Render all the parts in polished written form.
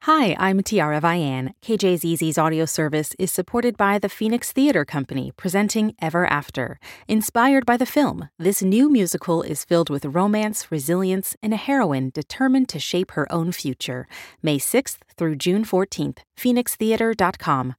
Hi, I'm Tiara Vian. KJZZ's audio service is supported by the Phoenix Theater Company, presenting Ever After. Inspired by the film, this new musical is filled with romance, resilience, and a heroine determined to shape her own future. May 6th through June 14th, phoenixtheater.com.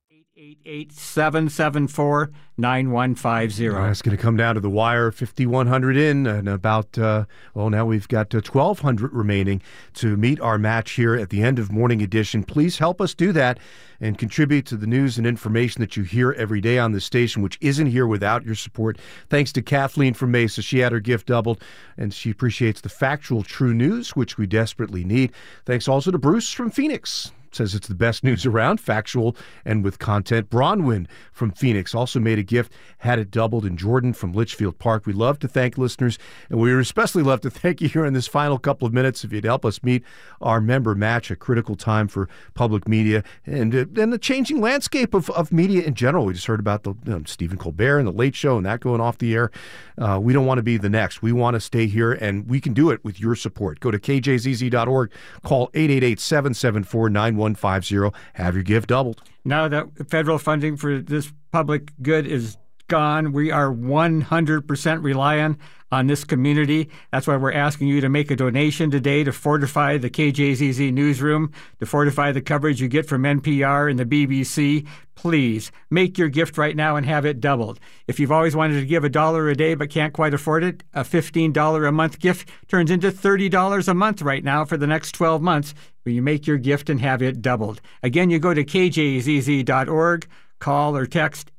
888-774-9150. It's going to come down to the wire, 5,100 in, and about, now we've got 1,200 remaining to meet our match here at the end of Morning Edition. Please help us do that and contribute to the news and information that you hear every day on this station, which isn't here without your support. Thanks to Kathleen from Mesa. She had her gift doubled, and she appreciates the factual, true news, which we desperately need. Thanks also to Bruce from Phoenix. Says it's the best news around, factual and with content. Bronwyn from Phoenix also made a gift, had it doubled. And Jordan from Litchfield Park. We love to thank listeners, and we especially love to thank you here in this final couple of minutes if you'd help us meet our member match, a critical time for public media and the changing landscape of media in general. We just heard about the Stephen Colbert and the Late Show and that going off the air. We don't want to be the next. We want to stay here, and we can do it with your support. Go to kjzz.org, call 888-774-9150. Have your gift doubled. Now that federal funding for this public good is gone, we are 100% reliant on this community. That's why we're asking you to make a donation today to fortify the KJZZ newsroom, to fortify the coverage you get from NPR and the BBC. Please make your gift right now and have it doubled. If you've always wanted to give $1 a day but can't quite afford it, a $15 a month gift turns into $30 a month right now for the next 12 months when you make your gift and have it doubled. Again, you go to kjzz.org. Call or text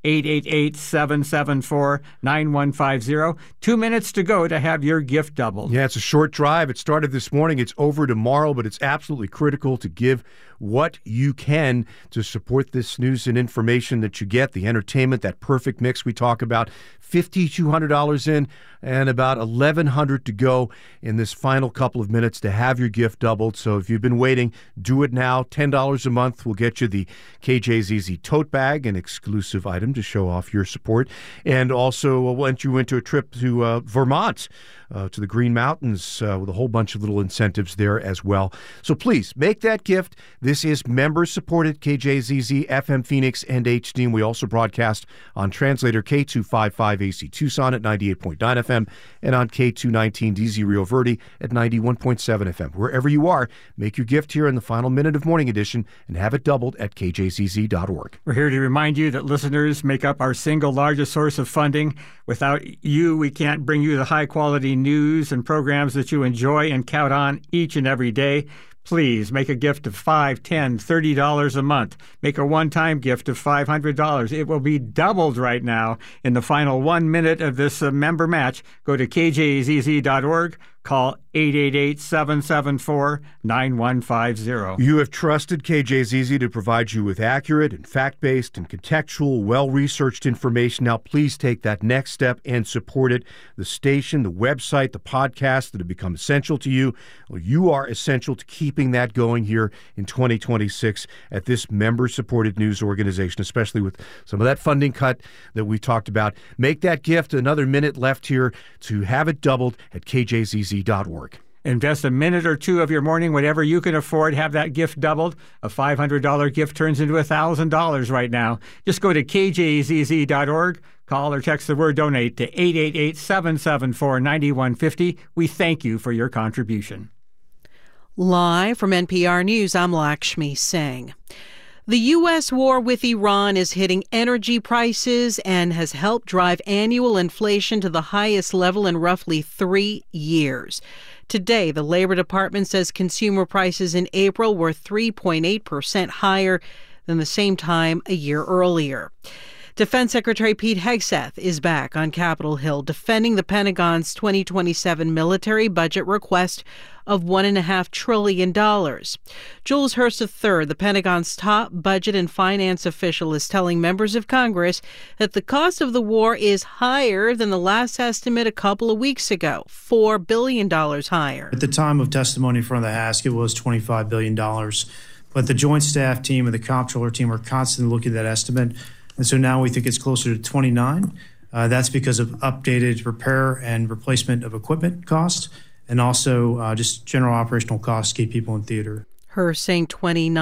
888-774-9150. 2 minutes to go to have your gift doubled. Yeah, it's a short drive. It started this morning. It's over tomorrow, but it's absolutely critical to give what you can to support this news and information that you get, the entertainment, that perfect mix we talk about. $5,200 in and about $1,100 to go in this final couple of minutes to have your gift doubled. So if you've been waiting, do it now. $10 a month will get you the KJZZ tote bag, an exclusive item to show off your support. And also went you into a trip to Vermont, to the Green Mountains, with a whole bunch of little incentives there as well. So please make that gift. This is member-supported KJZZ, FM Phoenix, and HD. And we also broadcast on translator K255 AC Tucson at 98.9 FM and on K219 DZ Rio Verde at 91.7 FM. Wherever you are, make your gift here in the final minute of Morning Edition and have it doubled at kjzz.org. We're here to remind you that listeners make up our single largest source of funding. Without you, we can't bring you the high-quality news and programs that you enjoy and count on each and every day. Please make a gift of $5, $10, $30 a month. Make a one-time gift of $500. It will be doubled right now in the final 1 minute of this member match. Go to kjzz.org. Call 888-774-9150. You have trusted KJZZ to provide you with accurate and fact-based and contextual, well-researched information. Now, please take that next step and support it. The station, the website, the podcast that have become essential to you. Well, you are essential to keeping that going here in 2026 at this member-supported news organization, especially with some of that funding cut that we talked about. Make that gift. Another minute left here to have it doubled at KJZZ.org. Invest a minute or two of your morning, whatever you can afford, have that gift doubled. A $500 gift turns into $1,000 right now. Just go to kjzz.org, call or text the word donate to 888-774-9150. We thank you for your contribution. Live from NPR News, I'm Lakshmi Singh. The U.S. war with Iran is hitting energy prices and has helped drive annual inflation to the highest level in roughly 3 years. Today, the Labor Department says consumer prices in April were 3.8% higher than the same time a year earlier. Defense Secretary Pete Hegseth is back on Capitol Hill defending the Pentagon's 2027 military budget request of $1.5 trillion. Jules Hurst III, the Pentagon's top budget and finance official, is telling members of Congress that the cost of the war is higher than the last estimate a couple of weeks ago, $4 billion higher. At the time of testimony in front of the House, it was $25 billion. But the Joint Staff team and the Comptroller team are constantly looking at that estimate. And so now we think it's closer to 29. That's because of updated repair and replacement of equipment costs and also just general operational costs to keep people in theater. Her saying 29.